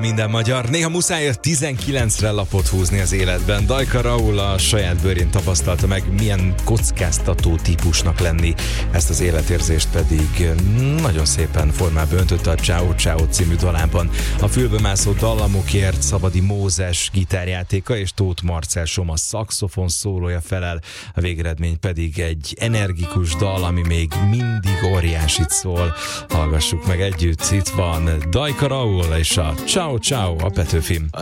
Minden magyar. Néha muszáj a 19-re lapot húzni az életben. Dajka Raúl a saját bőrén tapasztalta meg, milyen kockáztató típusnak lenni. Ezt az életérzést pedig nagyon szépen formába öntötte a Ciao Ciao című dalában. A fülbemászó dallamokért Szabadi Mózes gitárjátéka és Tóth Marcell Soma szaxofon szólója felel. A végeredmény pedig egy energikus dal, ami még mindig óriásit szól. Hallgassuk meg együtt. Itt van Dajka Raúl és a Ciao Ciao a Petőfin.